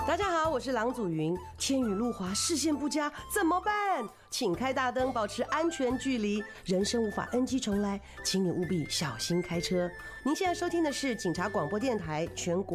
大家好，我是郎祖云。千雨路滑，视线不佳怎么办？请开大灯，保持安全距离。人生无法 NG 重来，请你务必小心开车。您现在收听的是警察广播电台全国